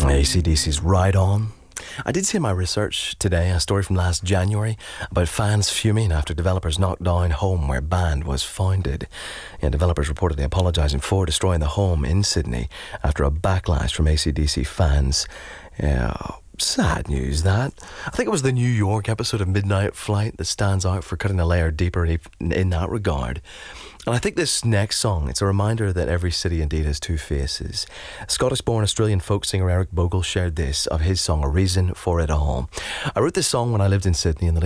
AC/DC's Ride On. I did see in my research today a story from last January about fans fuming after developers knocked down home where band was founded. Developers reportedly apologising for destroying the home in Sydney after a backlash from AC/DC fans. Sad news, that. I think it was the New York episode of Midnight Flight that stands out for cutting a layer deeper in that regard. And I think this next song, it's a reminder that every city indeed has two faces. Scottish-born Australian folk singer Eric Bogle shared this of his song, A Reason for It All. I wrote this song when I lived in Sydney in the